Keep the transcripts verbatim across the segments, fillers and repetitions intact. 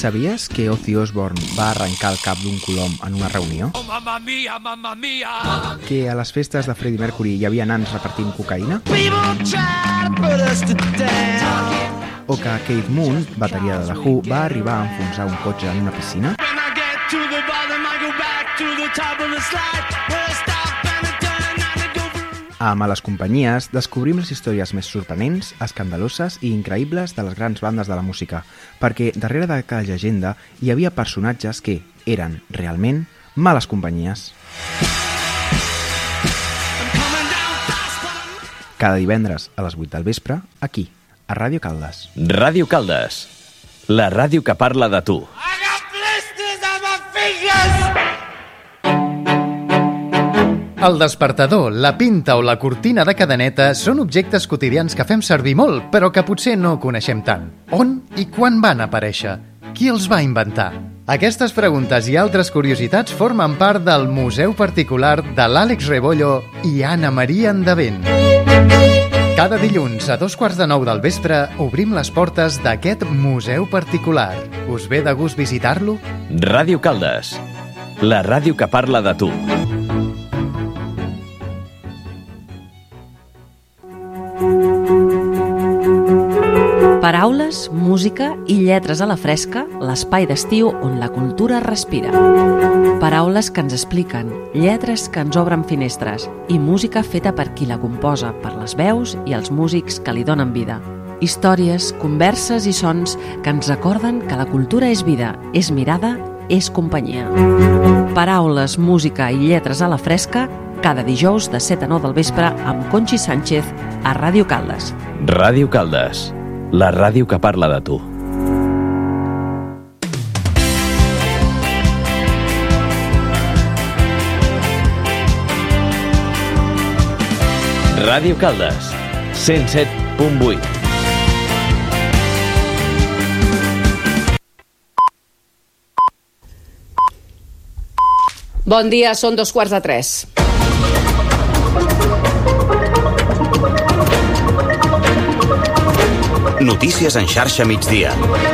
Sabies que Ozzy Osbourne va arrencar el cap d'un colom en una reunió? Oh, mamma mia, mamma mia! Que a les festes de Freddie Mercury hi havia nans repartint cocaïna? O que Keith Moon, bateria de The Who, va arribar a enfonsar un cotxe en una piscina? A Males Companyies descobrim les històries més sorprenents, escandaloses i increïbles de les grans bandes de la música, perquè darrere de cada llegenda hi havia personatges que eren, realment, males companyies. Cada divendres a les vuit del vespre, aquí, a Ràdio Caldes. Ràdio Caldes, la ràdio que parla de tu. El despertador, la pinta o la cortina de cadeneta són objectes quotidians que fem servir molt, però que potser no coneixem tant. On i quan van aparèixer? Qui els va inventar? Aquestes preguntes i altres curiositats formen part del Museu Particular de l'Àlex Rebollo i Anna Maria Endavent. Cada dilluns a dos quarts de nou del vespre obrim les portes d'aquest Museu Particular. Us ve de gust visitar-lo? Ràdio Caldes, la ràdio que parla de tu. Paraules, música i lletres a la fresca, l'espai d'estiu on la cultura respira. Paraules que ens expliquen, lletres que ens obren finestres i música feta per qui la composa, per les veus i els músics que li donen vida. Històries, converses i sons que ens recorden que la cultura és vida, és mirada, és companyia. Paraules, música i lletres a la fresca, cada dijous de set a nou del vespre amb Conxi Sánchez a Ràdio Caldes. Ràdio Caldes, la ràdio que parla de tu. Ràdio Caldes, cent set punt vuit. Bon dia, són dos quarts de tres. Notícies en xarxa migdia.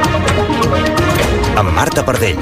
Amb Marta Pardell.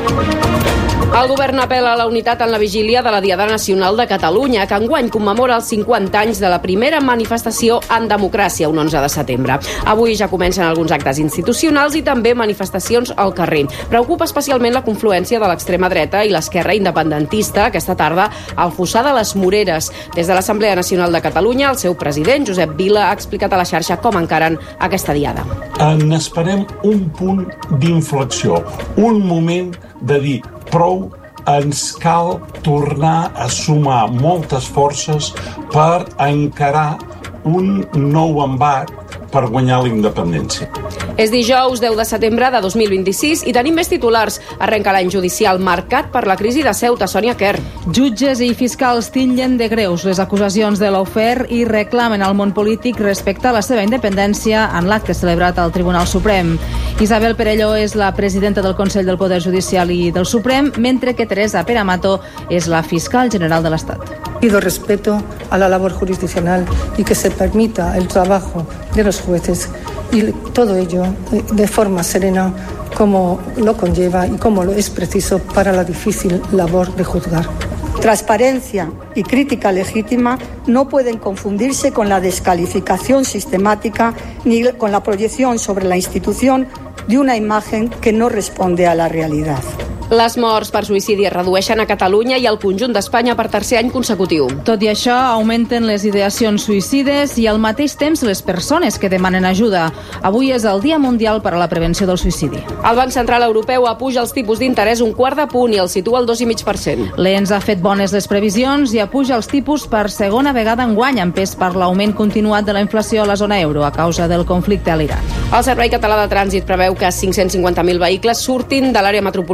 El govern apel·la a la unitat en la vigília de la Diada Nacional de Catalunya, que enguany commemora els cinquanta anys de la primera manifestació en democràcia, un onze de setembre. Avui ja comencen alguns actes institucionals i també manifestacions al carrer. Preocupa especialment la confluència de l'extrema dreta i l'esquerra independentista aquesta tarda al Fossar de les Moreres. Des de l'Assemblea Nacional de Catalunya, el seu president, Josep Vila, ha explicat a la xarxa com encaren aquesta diada. En esperem un punt d'inflexió, un moment de dir prou, ens cal tornar a sumar moltes forces per encarar un nou embat per guanyar la independència. És dijous deu de setembre de dos mil vint-i-sis i tenim més titulars. Arrenca l'any judicial marcat per la crisi de Ceuta. Sònia Quer. Jutges i fiscals titllen de greus les acusacions de l'Aufer i reclamen al món polític respecte a la seva independència en l'acte celebrat al Tribunal Suprem. Isabel Perelló és la presidenta del Consell del Poder Judicial i del Suprem, mentre que Teresa Peramato és la fiscal general de l'Estat. Pido respeto a la labor jurisdiccional y que se permita el trabajo de los jueces y todo ello de forma serena como lo conlleva y como lo es preciso para la difícil labor de juzgar. Transparencia y crítica legítima no pueden confundirse con la descalificación sistemática ni con la proyección sobre la institución de una imagen que no responde a la realidad. Les morts per suïcidi es redueixen a Catalunya i al conjunt d'Espanya per tercer any consecutiu. Tot i això, augmenten les ideacions suïcides i al mateix temps les persones que demanen ajuda. Avui és el Dia Mundial per a la Prevenció del Suïcidi. El Banc Central Europeu apuja els tipus d'interès un quart de punt i el situa al dos coma cinc per cent. L'E N S ha fet bones les previsions i apuja els tipus per segona vegada enguany, empès per l'augment continuat de la inflació a la zona euro a causa del conflicte a l'Iran. El Servei Català de Trànsit preveu que cinc-cents cinquanta mil vehicles surtin de l'àrea metropolitana de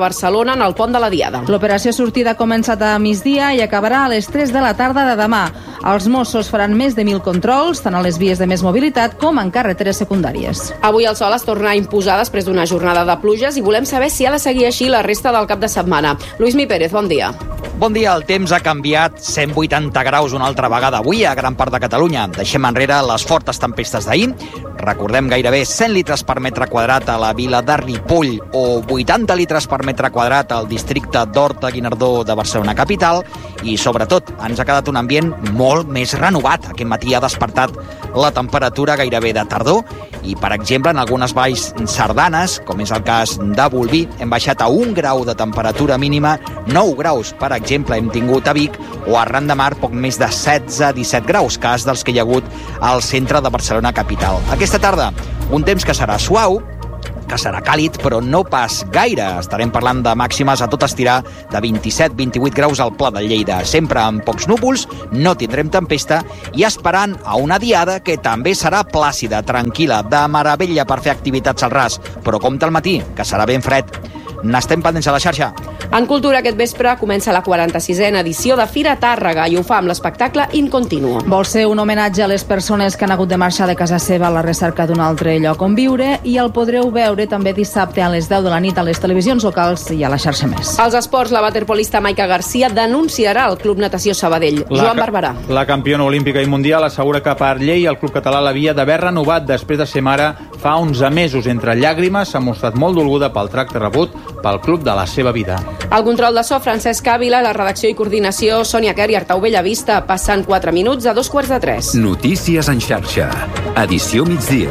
Barcelona en el pont de la Diada. L'operació sortida ha començat a migdia i acabarà a les tres de la tarda de demà. Els Mossos faran més de mil controls, tant a les vies de més mobilitat com en carreteres secundàries. Avui el sol es torna a imposar després d'una jornada de pluges i volem saber si ha de seguir així la resta del cap de setmana. Luismi Pérez, bon dia. Bon dia, el temps ha canviat cent vuitanta graus una altra vegada avui a gran part de Catalunya. Deixem enrere les fortes tempestes d'ahir. Recordem gairebé cent litres per metre quadrat a la vila de Ripoll o vuitanta litres per metre quadrat al districte d'Horta-Guinardó de Barcelona capital i, sobretot, ens ha quedat un ambient molt més renovat. Aquest matí ha despertat la temperatura gairebé de tardor i, per exemple, en algunes valls sardanes, com és el cas de Bolvir, hem baixat a un grau de temperatura mínima, nou graus, per exemple, hem tingut a Vic, o a Ran de Mar poc més de setze a disset graus, cas dels que hi ha hagut al centre de Barcelona capital. Aquesta tarda, un temps que serà suau, que serà càlid, però no pas gaire. Estarem parlant de màximes a tot estirar de vint-i-set a vint-i-vuit graus al Pla de Lleida. Sempre amb pocs núvols, no tindrem tempesta i esperant a una diada que també serà plàcida, tranquil·la, de meravella per fer activitats al ras. Però compte al matí, que serà ben fred. N'estem pendents a la xarxa. En cultura, aquest vespre comença la quaranta-sisena edició de Fira Tàrrega i ho fa amb l'espectacle In Continuo. Vol ser un homenatge a les persones que han hagut de marxar de casa seva a la recerca d'un altre lloc on viure i el podreu veure també dissabte a les deu de la nit a les televisions locals i a la xarxa Més. Als esports, la waterpolista Maica Garcia denunciarà el Club Natació Sabadell. La, Joan Barberà. La campiona olímpica i mundial assegura que per llei el club català l'havia d'haver renovat després de ser mare fa onze mesos. Entre llàgrimes s'ha mostrat molt dolguda pel tracte rebut pel club de la seva vida. El control de so, Francesc Ávila, la redacció i coordinació, Sònia Quer i Artau Bellavista, passant quatre minuts a dos quarts de tres. Notícies en xarxa. Edició migdia.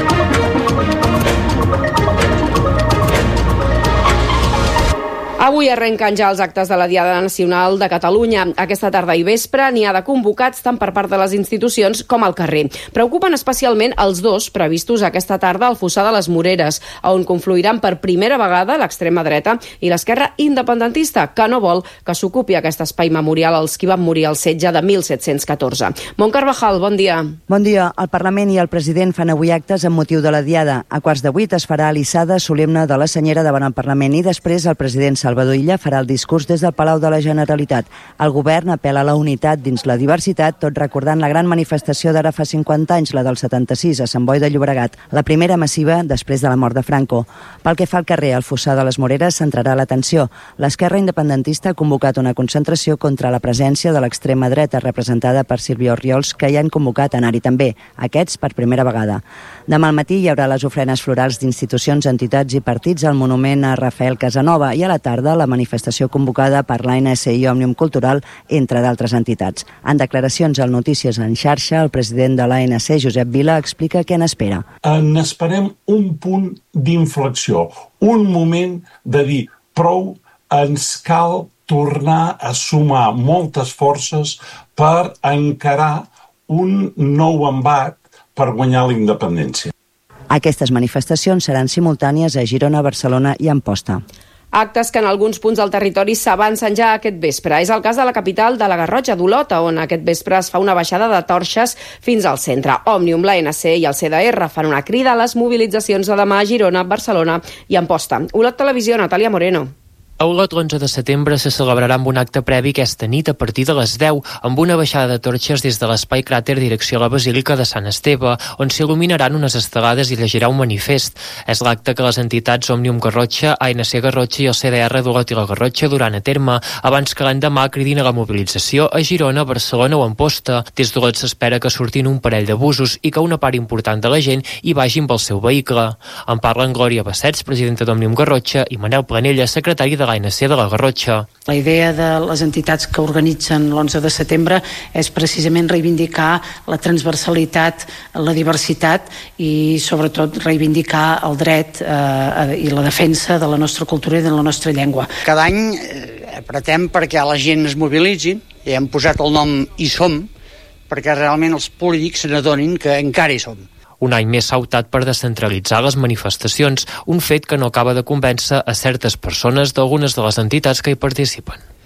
Avui arrenquen ja els actes de la Diada Nacional de Catalunya. Aquesta tarda i vespre n'hi ha de convocats tant per part de les institucions com al carrer. Preocupen especialment els dos previstos aquesta tarda al Fossar de les Moreres, on confluiran per primera vegada l'extrema dreta i l'esquerra independentista, que no vol que s'ocupi aquest espai memorial als qui van morir al setge de mil set-cents catorze. Mont Carvajal, bon dia. Bon dia. El Parlament i el president fan avui actes amb motiu de la Diada. A quarts de vuit es farà l'issada solemne de la senyera davant el Parlament i després el president Salvador Salvador Illa farà el discurs des del Palau de la Generalitat. El govern apel·la a la unitat dins la diversitat, tot recordant la gran manifestació d'ara fa cinquanta anys, la del setanta-sis, a Sant Boi de Llobregat, la primera massiva després de la mort de Franco. Pel que fa al carrer, al Fossar de les Moreres centrarà l'atenció. L'esquerra independentista ha convocat una concentració contra la presència de l'extrema dreta, representada per Sílvia Orriols, que hi han convocat a anar-hi també, aquests per primera vegada. Demà al matí hi haurà les ofrenes florals d'institucions, entitats i partits al monument a Rafael Casanova i a la tarda la manifestació convocada per l'A N S i Òmnium Cultural, entre d'altres entitats. En declaracions al Notícies en xarxa, el president de l'A N S, Josep Vila, explica què n'espera. N'esperem un punt d'inflexió, un moment de dir prou, ens cal tornar a sumar moltes forces per encarar un nou embat per guanyar la independència. Aquestes manifestacions seran simultànies a Girona, Barcelona i Amposta. Actes que en alguns punts del territori s'avancen ja aquest vespre. És el cas de la capital de la Garrotxa, d'Olota, on aquest vespre es fa una baixada de torxes fins al centre. Òmnium, l'A N C i el C D R fan una crida a les mobilitzacions de demà a Girona, Barcelona i Amposta. Olot Televisió, Natàlia Moreno. A Olot, l'onze de setembre, se celebrarà amb un acte previ aquesta nit a partir de les deu, amb una baixada de torxes des de l'espai cràter direcció a la Basílica de Sant Esteve, on s'il·luminaran unes estelades i llegirà un manifest. És l'acte que les entitats Òmnium Garrotxa, A N C Garrotxa i el C D R d'Olot i la Garrotxa duran a terme, abans que l'endemà cridin a la mobilització a Girona, Barcelona o Amposta. Des d'Olot s'espera que surtin un parell de busos i que una part important de la gent hi vagi amb el seu vehicle. En parlen Glòria Bassets, presidenta d'Òmnium Garrotxa, i Manel Planella, secretari de l'A N C de la Garrotxa. La idea de les entitats que organitzen l'onze de setembre és precisament reivindicar la transversalitat, la diversitat i sobretot reivindicar el dret eh, i la defensa de la nostra cultura i de la nostra llengua. Cada any eh, apretem perquè la gent es mobilitzi i hem posat el nom Hi Som perquè realment els polítics se n'adonin que encara hi som. Un any més s'ha optat per descentralitzar les manifestacions, un fet que no acaba de convèncer a certes persones d'algunes de les entitats que hi participen.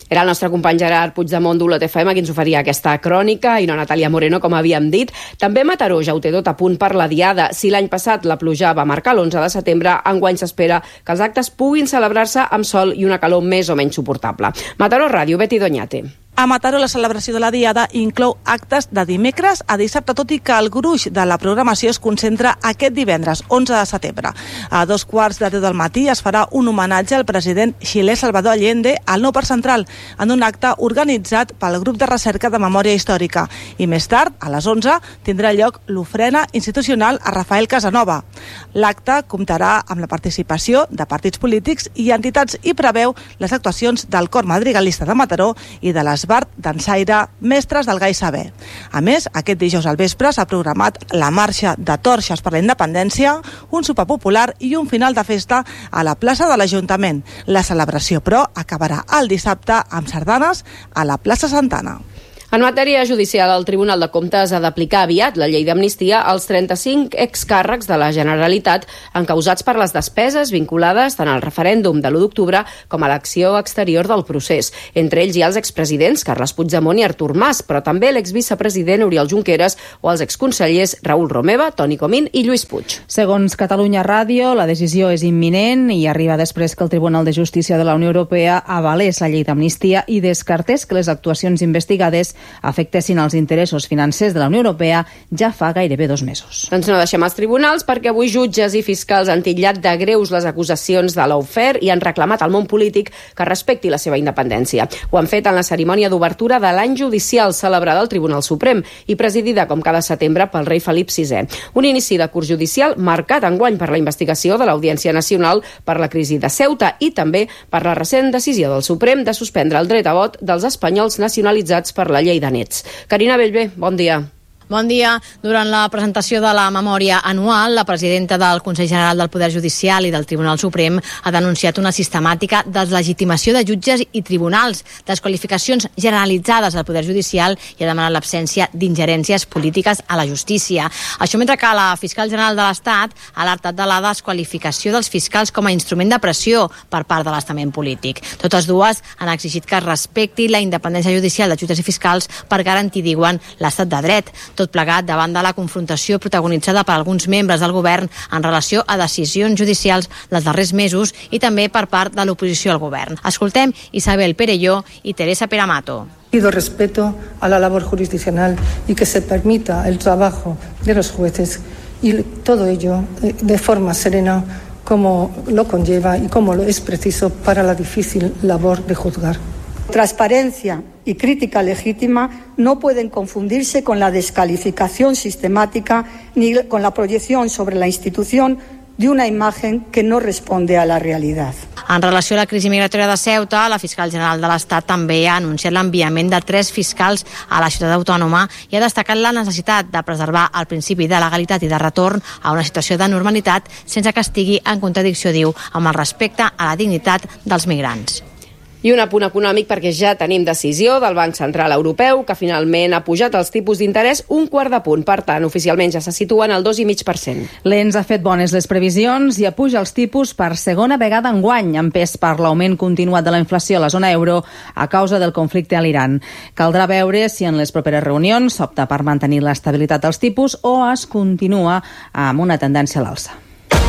Era el nostre company Gerard Puigdemont d'Olot F M qui ens oferia aquesta crònica, i no Natàlia Moreno, com havíem dit. També Mataró ja ho té tot a punt per la Diada. Si l'any passat la pluja va marcar l'onze de setembre, enguany s'espera que els actes puguin celebrar-se amb sol i una calor més o menys suportable. Mataró Ràdio, Betty Doñate. A Mataró, la celebració de la Diada inclou actes de dimecres a dissabte, tot i que el gruix de la programació es concentra aquest divendres, onze de setembre. A dos quarts de deu del matí es farà un homenatge al president xilè Salvador Allende al Nou Parc Central, en un acte organitzat pel Grup de Recerca de Memòria Històrica. I més tard, a les onze, tindrà lloc l'ofrena institucional a Rafael Casanova. L'acte comptarà amb la participació de partits polítics i entitats i preveu les actuacions del Cor Madrigalista de Mataró i de les Bart Dansaire, mestres del Gai Saber. A més, aquest dijous al vespre s'ha programat la marxa de torxes per la independència, un sopar popular i un final de festa a la plaça de l'Ajuntament. La celebració, però, acabarà el dissabte amb sardanes a la plaça Santana. En matèria judicial, el Tribunal de Comptes ha d'aplicar aviat la llei d'amnistia als trenta-cinc excàrrecs de la Generalitat encausats per les despeses vinculades tant al referèndum de l'u d'octubre com a l'acció exterior del procés. Entre ells hi ha els expresidents Carles Puigdemont i Artur Mas, però també l'exvicepresident Oriol Junqueras o els exconsellers Raül Romeva, Toni Comín i Lluís Puig. Segons Catalunya Ràdio, la decisió és imminent i arriba després que el Tribunal de Justícia de la Unió Europea avalés la llei d'amnistia i descartés que les actuacions investigades afectessin els interessos financers de la Unió Europea ja fa gairebé dos mesos. Doncs no deixem els tribunals, perquè avui jutges i fiscals han titllat de greus les acusacions de l'Aufer i han reclamat al món polític que respecti la seva independència. Ho han fet en la cerimònia d'obertura de l'any judicial celebrada al Tribunal Suprem i presidida com cada setembre pel rei Felip sisè. Un inici de curs judicial marcat enguany per la investigació de l'Audiència Nacional per la crisi de Ceuta i també per la recent decisió del Suprem de suspendre el dret a vot dels espanyols nacionalitzats per la llei de nets. Carina Bellver, bon dia. Bon dia. Durant la presentació de la memòria anual, la presidenta del Consell General del Poder Judicial i del Tribunal Suprem ha denunciat una sistemàtica deslegitimació de jutges i tribunals, desqualificacions generalitzades al Poder Judicial i ha demanat l'absència d'ingerències polítiques a la justícia. Això mentre que la fiscal general de l'Estat ha alertat de la desqualificació dels fiscals com a instrument de pressió per part de l'estament polític. Totes dues han exigit que es respecti la independència judicial de jutges i fiscals per garantir, diuen, l'estat de dret. Tot plegat davant de la confrontació protagonitzada per alguns membres del govern en relació a decisions judicials dels darrers mesos i també per part de l'oposició al govern. Escoltem Isabel Perelló i Teresa Peramato. Pido respeto a la labor jurisdiccional y que se permita el trabajo de los jueces y todo ello de forma serena como lo conlleva y como lo es preciso para la difícil labor de juzgar. Transparencia y crítica legítima no pueden confundirse con la descalificación sistemática ni con la proyección sobre la institución de una imagen que no responde a la realidad. En relació a la crisi migratòria de Ceuta, la fiscal general de l'Estat també ha anunciat l'enviament de tres fiscals a la ciutat autònoma i ha destacat la necessitat de preservar el principi de legalitat i de retorn a una situació de normalitat sense que estigui en contradicció, diu, amb el respecte a la dignitat dels migrants. I un apunt econòmic, perquè ja tenim decisió del Banc Central Europeu, que finalment ha pujat els tipus d'interès un quart de punt. Per tant, oficialment ja se situen al dos coma cinc per cent. L'E N S ha fet bones les previsions i apuja els tipus per segona vegada enguany, empès per l'augment continuat de la inflació a la zona euro a causa del conflicte a l'Iran. Caldrà veure si en les properes reunions s'opta per mantenir l'estabilitat dels tipus o es continua amb una tendència a l'alça.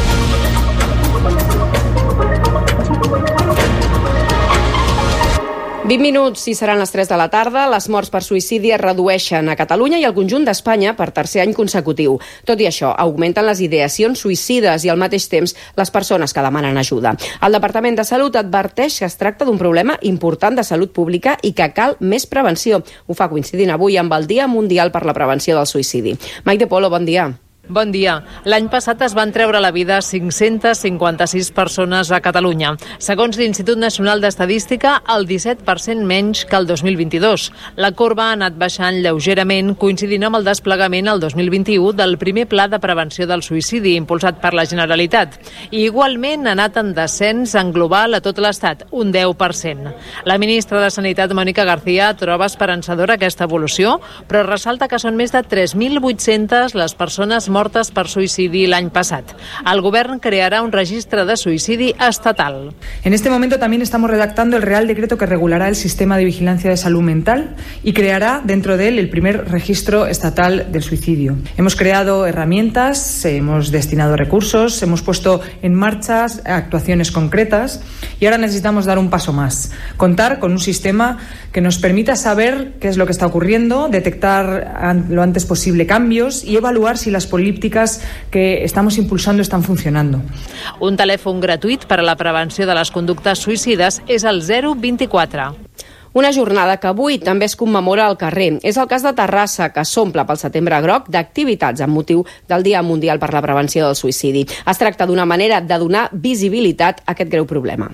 vint minuts i seran les tres de la tarda. Les morts per suïcidi es redueixen a Catalunya i al conjunt d'Espanya per tercer any consecutiu. Tot i això, augmenten les ideacions suïcides i al mateix temps les persones que demanen ajuda. El Departament de Salut adverteix que es tracta d'un problema important de salut pública i que cal més prevenció. Ho fa coincidint avui amb el Dia Mundial per la Prevenció del Suïcidi. Maite Polo, bon dia. Bon dia. L'any passat es van treure la vida cinc-centes cinquanta-sis persones a Catalunya. Segons l'Institut Nacional d'Estadística, el disset per cent menys que el dos mil vint-i-dos. La corba ha anat baixant lleugerament, coincidint amb el desplegament el dos mil vint-i-u del primer Pla de Prevenció del Suïcidi, impulsat per la Generalitat. I igualment ha anat en descens en global a tot l'Estat, un deu per cent. La ministra de Sanitat, Mònica García, troba esperançadora aquesta evolució, però ressalta que són més de tres mil vuit-centes les persones mortes mortes per suïcidi l'any passat. El govern crearà un registre de suïcidi estatal. En este momento también estamos redactando el Real Decreto que regulará el sistema de vigilancia de salud mental y creará dentro de él el primer registro estatal del suicidio. Hemos creado herramientas, hemos destinado recursos, hemos puesto en marcha actuaciones concretas y ahora necesitamos dar un paso más. Contar con un sistema que nos permita saber qué es lo que está ocurriendo, detectar lo antes posible cambios y evaluar si las políticas que estamos impulsando están funcionando. Un telèfon gratuït per a la prevenció de les conductes suïcides és el zero vint-i-quatre. Una jornada que avui també es commemora al carrer. És el cas de Terrassa, que s'omple pel setembre groc d'activitats amb motiu del Dia Mundial per la Prevenció del Suïcidi. Es tracta d'una manera de donar visibilitat a aquest greu problema.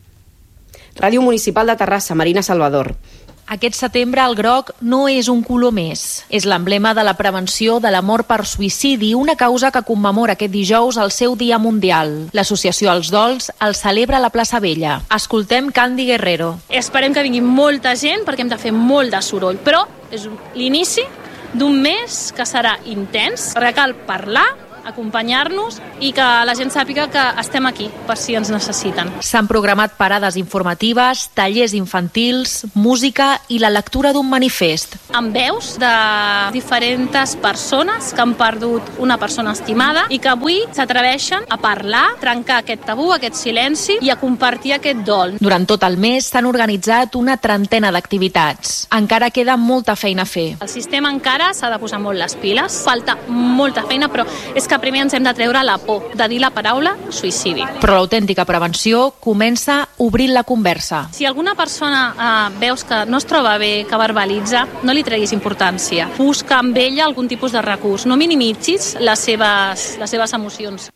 Ràdio Municipal de Terrassa, Marina Salvador. Aquest setembre el groc no és un color més. És l'emblema de la prevenció de la mort per suïcidi, una causa que commemora aquest dijous el seu Dia Mundial. L'associació Els Dols el celebra a la plaça Vella. Escoltem Candy Guerrero. Esperem que vingui molta gent perquè hem de fer molt de soroll, però és l'inici d'un mes que serà intens, perquè cal parlar, acompanyar-nos i que la gent sàpiga que estem aquí per si ens necessiten. S'han programat parades informatives, tallers infantils, música i la lectura d'un manifest. Amb veus de diferents persones que han perdut una persona estimada i que avui s'atreveixen a parlar, trencar aquest tabú, aquest silenci i a compartir aquest dol. Durant tot el mes s'han organitzat una trentena d'activitats. Encara queda molta feina a fer. El sistema encara s'ha de posar molt les piles, falta molta feina, però és que primer ens hem de treure la por de dir la paraula suïcidi. Però l'autèntica prevenció comença obrint la conversa. Si alguna persona eh, veus que no es troba bé, que verbalitza, no li treguis importància. Busca amb ella algun tipus de recurs. No minimitzis les seves, les seves emocions.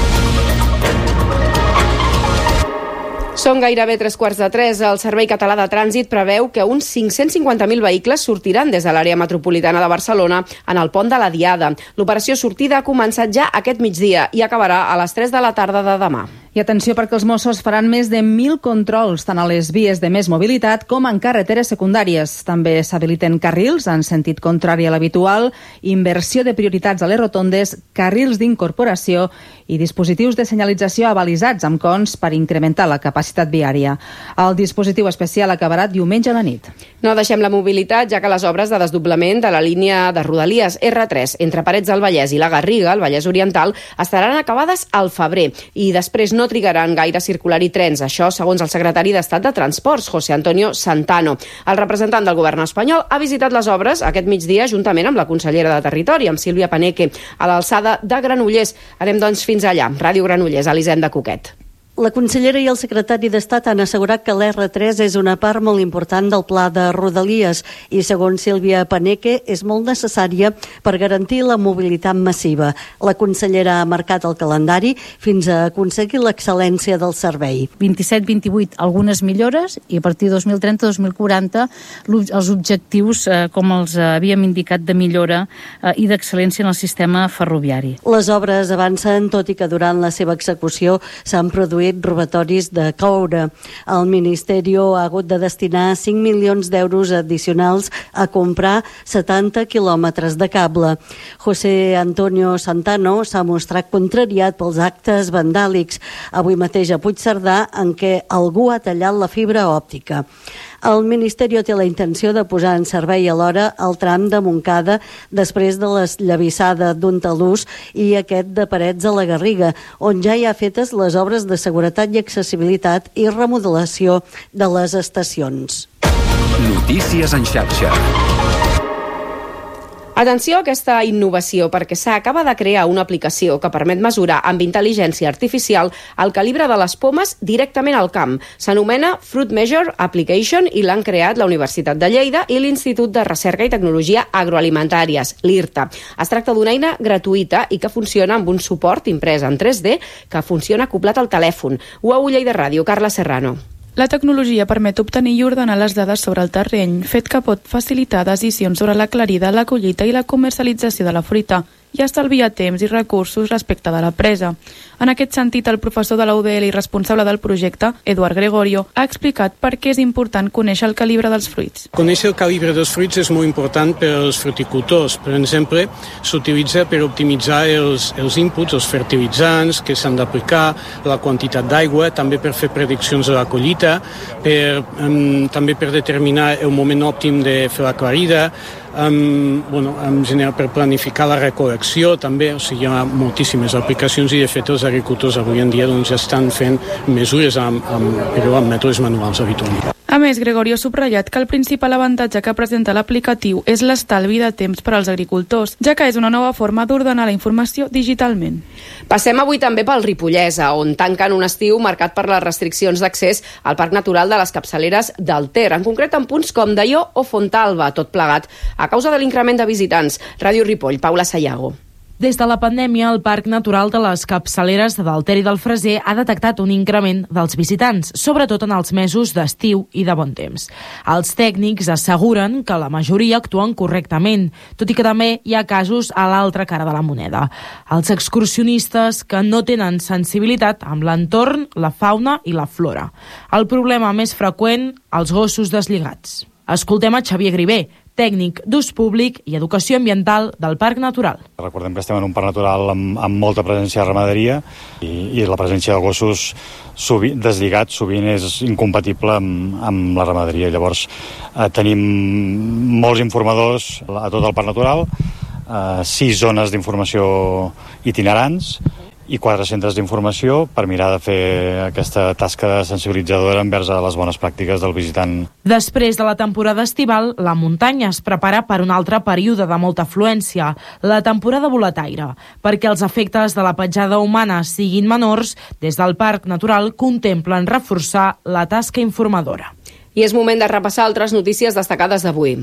Són gairebé tres quarts de tres. El Servei Català de Trànsit preveu que uns cinc-cents cinquanta mil vehicles sortiran des de l'àrea metropolitana de Barcelona en el pont de la Diada. L'operació sortida ha començat ja aquest migdia i acabarà a les tres de la tarda de demà. I atenció perquè els Mossos faran més de mil controls tant a les vies de més mobilitat com en carreteres secundàries. També s'habiliten carrils en sentit contrari a l'habitual, inversió de prioritats a les rotondes, carrils d'incorporació i dispositius de senyalització avalisats amb cons per incrementar la capacitat viària. El dispositiu especial acabarà diumenge a la nit. No deixem la mobilitat, ja que les obres de desdoblament de la línia de Rodalies erre tres entre Parets del Vallès i la Garriga, el Vallès Oriental, estaran acabades al febrer i després no trigaran gaire a circular-hi trens. Això segons el secretari d'Estat de Transports, José Antonio Santano. El representant del govern espanyol ha visitat les obres aquest migdia juntament amb la consellera de Territori, amb Sílvia Paneque, a l'alçada de Granollers. Anem doncs fins allà. Ràdio Granollers, Elisenda Coquet. La consellera i el secretari d'Estat han assegurat que l'erre tres és una part molt important del pla de Rodalies i, segons Sílvia Paneque, és molt necessària per garantir la mobilitat massiva. La consellera ha marcat el calendari fins a aconseguir l'excel·lència del servei. vint-i-set vint-i-vuit, algunes millores, i a partir de dos mil trenta dos mil quaranta els objectius, eh, com els havíem indicat, de millora eh, i d'excel·lència en el sistema ferroviari. Les obres avancen, tot i que durant la seva execució s'han produït robatoris de coure. El Ministeri ha hagut de destinar cinc milions d'euros addicionals a comprar setanta quilòmetres de cable. José Antonio Santano s'ha mostrat contrariat pels actes vandàlics avui mateix a Puigcerdà en què algú ha tallat la fibra òptica. El Ministeri té la intenció de posar en servei alhora el tram de Montcada després de l'esllavissada d'un talús i aquest de Parets a la Garriga, on ja hi ha fetes les obres de seguretat i accessibilitat i remodelació de les estacions. Notícies en xarxa. Atenció a aquesta innovació, perquè s'acaba de crear una aplicació que permet mesurar amb intel·ligència artificial el calibre de les pomes directament al camp. S'anomena Fruit Measure Application i l'han creat la Universitat de Lleida i l'Institut de Recerca i Tecnologia Agroalimentàries, l'IRTA. Es tracta d'una eina gratuïta i que funciona amb un suport imprès en tres D que funciona acoblat al telèfon. U A U Lleida Ràdio, Carla Serrano. La tecnologia permet obtenir i ordenar les dades sobre el terreny, fet que pot facilitar decisions sobre l'aclarida, la collita i la comercialització de la fruita. i estalvia temps i recursos respecte de la presa. En aquest sentit, el professor de la U D L i responsable del projecte, Eduard Gregorio, ha explicat per què és important conèixer el calibre dels fruits. Conèixer el calibre dels fruits és molt important per als fruticultors. Per exemple, s'utilitza per optimitzar els, els inputs, els fertilitzants que s'han d'aplicar, la quantitat d'aigua, també per fer prediccions de la collita, per, um, també per determinar el moment òptim de fer la clarida, um, bueno, en general per planificar la recol·lecció també, o sigui, hi ha moltíssimes aplicacions i de fet els agricultors avui en dia doncs, ja estan fent mesures amb, amb, però amb mètodes manuals habitualment. A més, Gregorio ha subratllat que el principal avantatge que presenta l'aplicatiu és l'estalvi de temps per als agricultors, ja que és una nova forma d'ordenar la informació digitalment. Passem avui també pel Ripollès, on tanquen un estiu marcat per les restriccions d'accés al Parc Natural de les Capçaleres del Ter, en concret en punts com Daió o Fontalba, tot plegat a causa de l'increment de visitants. Ràdio Ripoll, Paula Sayago. Des de la pandèmia, el Parc Natural de les Capçaleres del Ter i del Freser ha detectat un increment dels visitants, sobretot en els mesos d'estiu i de bon temps. Els tècnics asseguren que la majoria actuen correctament, tot i que també hi ha casos a l'altra cara de la moneda. Els excursionistes que no tenen sensibilitat amb l'entorn, la fauna i la flora. El problema més freqüent, els gossos deslligats. Escoltem a Xavier Grivé, tècnic d'ús públic i educació ambiental del Parc Natural. Recordem que estem en un parc natural amb, amb molta presència de ramaderia i, i la presència de gossos sovi, deslligats sovint és incompatible amb, amb la ramaderia. Llavors eh, tenim molts informadors a tot el Parc Natural, eh, sis zones d'informació itinerants i quatre centres d'informació per mirar de fer aquesta tasca sensibilitzadora envers a les bones pràctiques del visitant. Després de la temporada estival, la muntanya es prepara per un altre període de molta afluència, la temporada boletaire. Perquè els efectes de la petjada humana siguin menors, des del Parc Natural contemplen reforçar la tasca informadora. I és moment de repassar altres notícies destacades d'avui.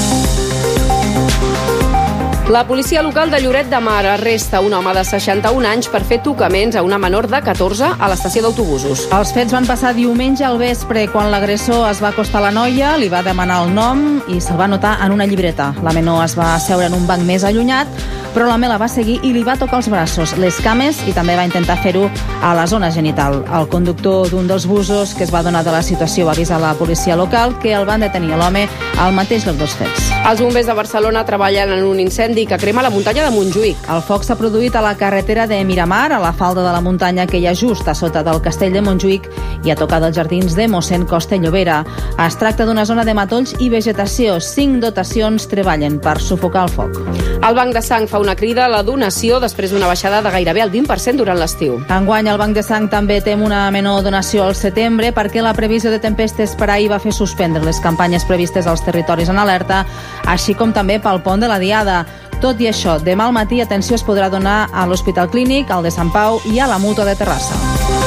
La policia local de Lloret de Mar arresta un home de seixanta-un anys per fer tocaments a una menor de catorze a l'estació d'autobusos. Els fets van passar diumenge al vespre, quan l'agressor es va acostar a la noia, li va demanar el nom i se'l va anotar en una llibreta. La menor es va asseure en un banc més allunyat, però l'home la va seguir i li va tocar els braços, les cames i també va intentar fer-ho a la zona genital. El conductor d'un dels busos que es va donar de la situació va avisar a la policia local, que el van detenir a l'home al mateix lloc dels fets. Els bombers de Barcelona treballen en un incendi que crema la muntanya de Montjuïc. El foc s'ha produït a la carretera de Miramar, a la falda de la muntanya que hi ha just a sota del castell de Montjuïc i a tocar dels jardins de mossèn Costa i Llobera. Es tracta d'una zona de matolls i vegetació. Cinc dotacions treballen per sufocar el foc. El Banc de Sang fa una crida a la donació després d'una baixada de gairebé el vint per cent durant l'estiu. Enguany el Banc de Sang també tem una menor donació al setembre perquè la previsió de tempestes per ahir va fer suspendre les campanyes previstes als territoris en alerta, així com també pel pont de la Diada. Tot i això, demà al matí, atenció, es podrà donar a l'Hospital Clínic, al de Sant Pau i a la Mútua de Terrassa.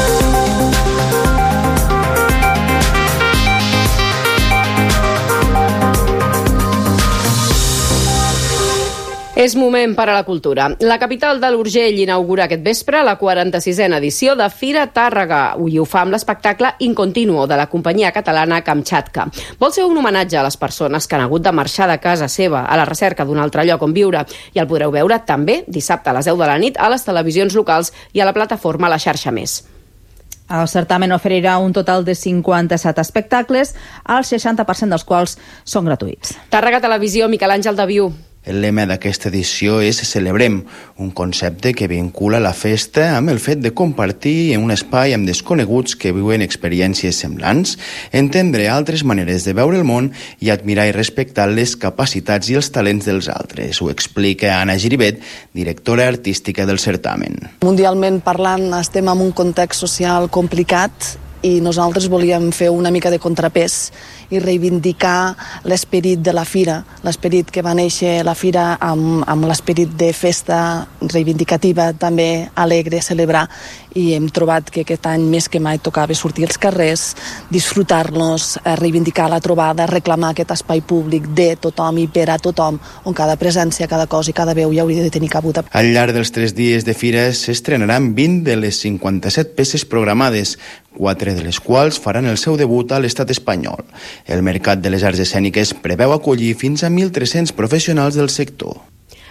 És moment per a la cultura. La capital de l'Urgell inaugura aquest vespre la quaranta-sisena edició de Fira Tàrrega i ho fa amb l'espectacle Incontinuo de la companyia catalana Kamchatka. Vol ser un homenatge a les persones que han hagut de marxar de casa seva a la recerca d'un altre lloc on viure i el podreu veure també dissabte a les deu de la nit a les televisions locals i a la plataforma La Xarxa Més. El certamen oferirà un total de cinquanta-set espectacles, el seixanta per cent dels quals són gratuïts. Tàrrega Televisió, Miquel Àngel Daviu. El lema d'aquesta edició és Celebrem, un concepte que vincula la festa amb el fet de compartir en un espai amb desconeguts que viuen experiències semblants, entendre altres maneres de veure el món i admirar i respectar les capacitats i els talents dels altres. Ho explica Anna Giribet, directora artística del certamen. Mundialment parlant, estem en un context social complicat i nosaltres volíem fer una mica de contrapès i reivindicar l'esperit de la fira, l'esperit que va néixer la fira amb, amb l'esperit de festa reivindicativa, també alegre, celebrar, i hem trobat que aquest any més que mai tocava sortir als carrers, disfrutar-nos, reivindicar la trobada, reclamar aquest espai públic de tothom i per a tothom, on cada presència, cada cosa i cada veu hi hauria de tenir cabuda. Al llarg dels tres dies de fira s'estrenaran vint de les cinquanta-set peces programades, quatre de les quals faran el seu debut a l'estat espanyol. El Mercat de les Arts Escèniques preveu acollir fins a mil tres-cents professionals del sector.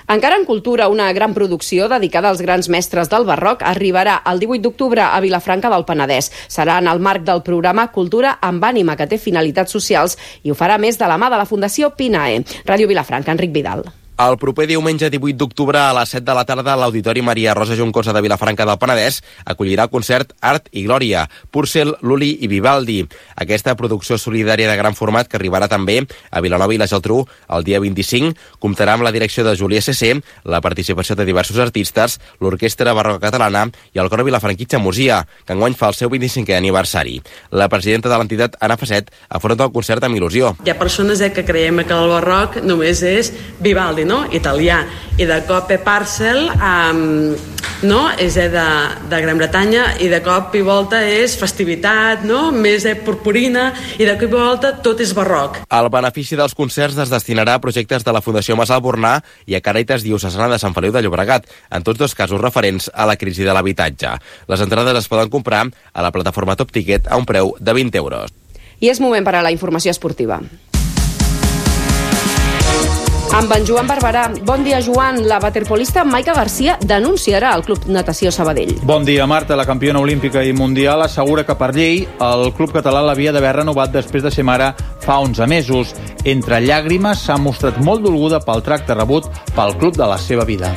Encara en cultura, una gran producció dedicada als grans mestres del barroc arribarà el divuit d'octubre a Vilafranca del Penedès. Serà en el marc del programa Cultura amb ànima, que té finalitats socials, i ho farà més de la mà de la Fundació Pinae. Ràdio Vilafranca, Enric Vidal. El proper diumenge divuit d'octubre a les set de la tarda l'Auditori Maria Rosa Juncosa de Vilafranca del Penedès acollirà el concert Art i Glòria, Purcell, Lully i Vivaldi. Aquesta producció solidària de gran format, que arribarà també a Vilanova i la Geltrú el dia vint-i-cinc, comptarà amb la direcció de Júlia C C, la participació de diversos artistes, l'Orquestra Barroca Catalana i el Cor Vilafranquitxa Músia, que enguany fa el seu vint-i-cinquè aniversari. La presidenta de l'entitat, Anna Facet, afronta el concert amb il·lusió. Hi ha persones eh, que creiem que el barroc només és Vivaldi, no? Italià, i de cop és Purcell, um, no? és de, de Gran Bretanya, i de cop i volta és festivitat, no? més de purpurina, i de cop i volta tot és barroc. El benefici dels concerts es destinarà a projectes de la Fundació Mas Albornà i a Càritas Diocesana de Sant Feliu de Llobregat, en tots dos casos referents a la crisi de l'habitatge. Les entrades es poden comprar a la plataforma Top Ticket a un preu de vint euros. I és moment per a la informació esportiva. Amb en Joan Barberà. Bon dia, Joan. La waterpolista Maica Garcia denunciarà el Club Natació Sabadell. Bon dia, Marta. La campiona olímpica i mundial assegura que per llei el club català l'havia d'haver renovat després de ser mare fa onze mesos. Entre llàgrimes s'ha mostrat molt dolguda pel tracte rebut pel club de la seva vida.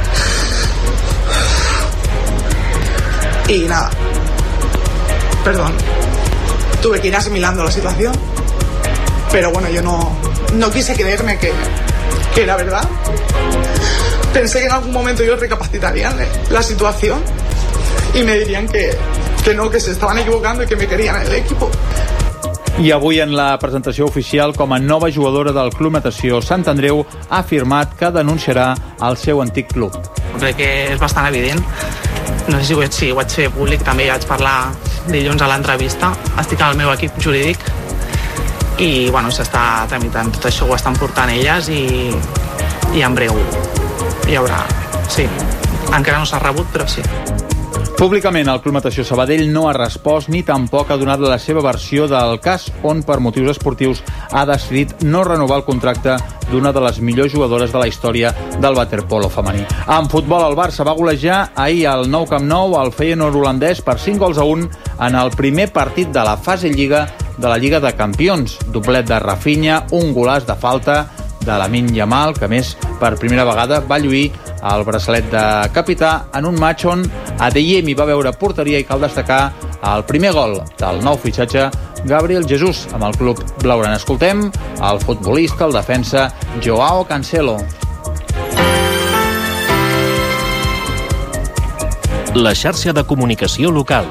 Y nada, perdón, tuve que ir asimilando la situación, pero bueno, yo no, no quise creerme que que era verdad. Pensé que en algún momento ellos recapacitarían la situación y me dirían que, que no, que se estaban equivocando y que me querían en el equipo. I avui en la presentació oficial com a nova jugadora del Club Natació Sant Andreu ha afirmat que denunciarà el seu antic club. Crec que és bastant evident. No sé si ho, si ho vaig fer públic, també vaig parlar dilluns a l'entrevista. Estic al meu equip jurídic i bueno, s'està tramitant tot això, ho estan portant elles i, i en breu hi haurà, sí, encara no s'ha rebut, però sí. Públicament, el Club Natació Sabadell no ha respost ni tampoc ha donat la seva versió del cas on, per motius esportius, ha decidit no renovar el contracte d'una de les millors jugadores de la història del waterpolo femení. En futbol, el Barça va golejar ahir al Nou Camp Nou el Feyenoord holandès per cinc gols a un en el primer partit de la fase Lliga de la Lliga de Campions. Doblet de Rafinha, un golaç de falta de Lamine Yamal, que més per primera vegada va lluir el braçalet de capità en un match on Adeyemi va veure porteria i cal destacar el primer gol del nou fitxatge Gabriel Jesús amb el club blaugrana. Escoltem el futbolista, el defensa Joao Cancelo. La xarxa de comunicació local.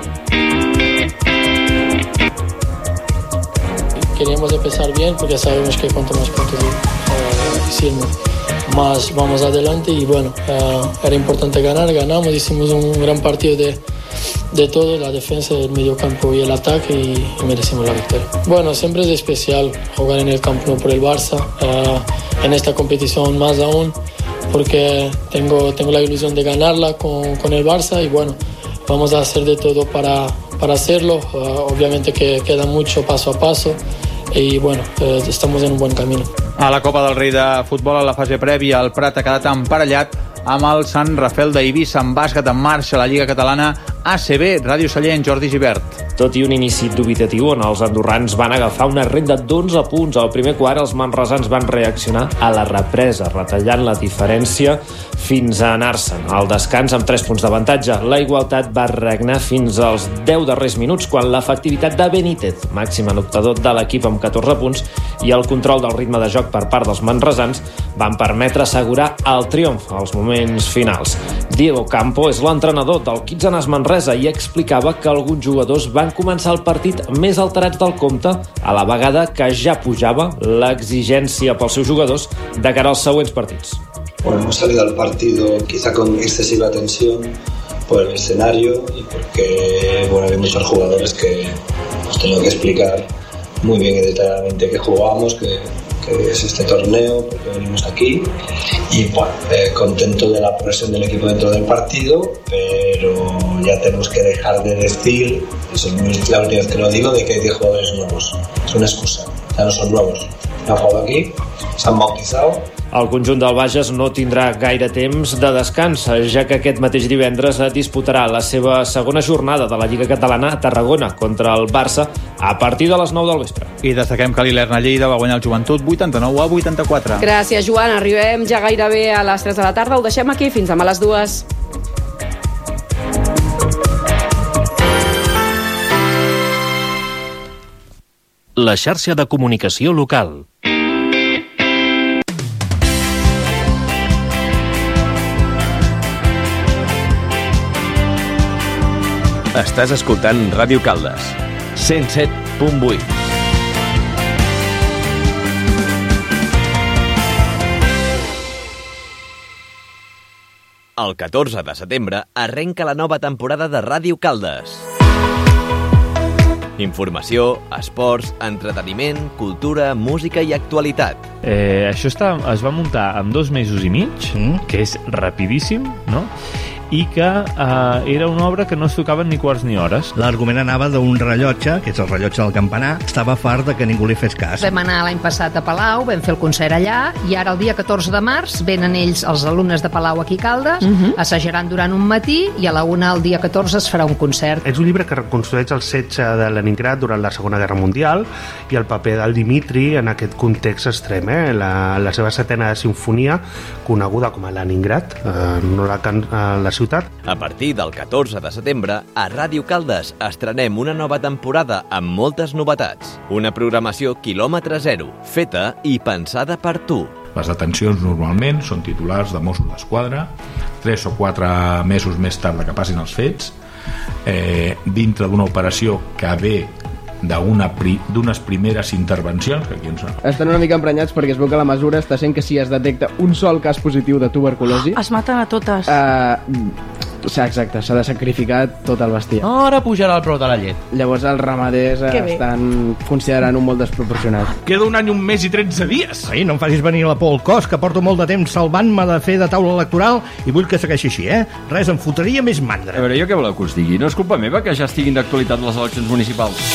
Queríamos empezar bien porque sabemos que cuanto más puntos eh, hicimos, más vamos adelante y bueno, eh, era importante ganar, ganamos, hicimos un gran partido de, de todo, la defensa, el mediocampo y el ataque y, y merecimos la victoria. Bueno, siempre es especial jugar en el Camp Nou por el Barça, eh, en esta competición más aún, porque tengo, tengo la ilusión de ganarla con, con el Barça y bueno, vamos a hacer de todo para, para hacerlo, uh, obviamente que queda mucho paso a paso i bueno, eh, estamos en un bon camí. A la Copa del Rei de Futbol, a la fase prèvia, el Prat ha quedat emparellat amb el Sant Rafel d'Eivissa. En bàsquet en marxa a la Lliga Catalana A C B. Ràdio Sallent, Jordi Gibert. Tot i un inici dubitatiu on els andorrans van agafar una renda d'onze punts al primer quart, els manresans van reaccionar a la represa, retallant la diferència fins a anar-se'n al descans amb tres punts d'avantatge. La igualtat va regnar fins als deu darrers minuts, quan l'efectivitat de Benítez, màxim anotador de l'equip amb catorze punts, i el control del ritme de joc per part dels manresans van permetre assegurar el triomf als moments finals. Diego Campo és l'entrenador del Quitzenàs Manresa i explicava que alguns jugadors van començar el partit més alterats del compte, a la vegada que ja pujava l'exigència pels seus jugadors de cara als següents partits. Bueno, hemos salido al partido quizá con excesiva tensión por el escenario y porque bueno, hay muchos jugadores que nos tengo que explicar muy bien y detalladamente qué jugamos, qué, qué es este torneo, por qué venimos aquí. Y bueno, eh, contento de la progresión del equipo dentro del partido, pero ya tenemos que dejar de decir, eso es la última vez que lo digo, de que hay diez jugadores nuevos. Es una excusa, ya no son nuevos. Han jugado aquí, se han bautizado El conjunt del Bages no tindrà gaire temps de descans, ja que aquest mateix divendres disputarà la seva segona jornada de la Lliga Catalana a Tarragona contra el Barça a partir de les nou del vespre. I destaquem que l'Ilerna Lleida va guanyar el Joventut vuitanta-nou a vuitanta-quatre. Gràcies, Joan. Arribem ja gairebé a les tres de la tarda. Ho deixem aquí. Fins demà a les dues. La xarxa de comunicació local. Estàs escoltant Ràdio Caldes, cent set punt vuit. El catorze de setembre arrenca la nova temporada de Ràdio Caldes. Informació, esports, entreteniment, cultura, música i actualitat. Eh, això està, es va muntar en dos mesos i mig, mm. que és rapidíssim, no? I que eh, era una obra que no es tocaven ni quarts ni hores. L'argument anava d'un rellotge, que és el rellotge del campanar, estava fart de que ningú li fes cas. Vam anar l'any passat a Palau, vam fer el concert allà, i ara el dia catorze de març venen ells, els alumnes de Palau aquí a Caldes, uh-huh. assajaran durant un matí i a la una el dia catorze es farà un concert. És un llibre que reconstrueix el setge de Leningrad durant la Segona Guerra Mundial i el paper del Dimitri en aquest context extrem, eh? la, la seva setena sinfonia, coneguda com a Leningrad, eh, no la, eh, la ciutat. A partir del catorze de setembre, a Ràdio Caldes estrenem una nova temporada amb moltes novetats. Una programació quilòmetre zero, feta i pensada per tu. Les detencions normalment són titulars de Mossos d'Esquadra, tres o quatre mesos més tard que passin els fets, eh, dintre d'una operació que ve d'unes pri, primeres intervencions que aquí ens... Estan una mica emprenyats perquè es veu que la mesura està sent que si es detecta un sol cas positiu de tuberculosi... Es maten a totes. Uh, exacte, s'ha de sacrificar tot el bestiar. Ara pujarà el preu de la llet. Llavors els ramaders estan considerant-ho molt desproporcionat. Queda un any, un mes i tretze dies. Ai, no em facis venir la por al cos, que porto molt de temps salvant-me de fer de taula electoral i vull que segueixi així, eh? Res, em fotria més mandra. A veure, jo què voleu que us digui? No és culpa meva que ja estiguin d'actualitat les eleccions municipals.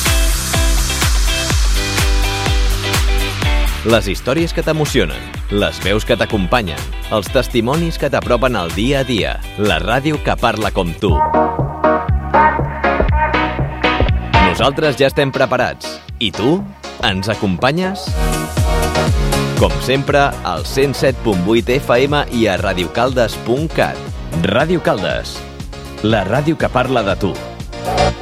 Les històries que t'emocionen, les veus que t'acompanyen, els testimonis que t'apropen al dia a dia, la ràdio que parla com tu. Nosaltres ja estem preparats. I tu? Ens acompanyes? Com sempre, al cent set punt vuit F M i a radiocaldes punt cat. Ràdio Caldes, la ràdio que parla de tu.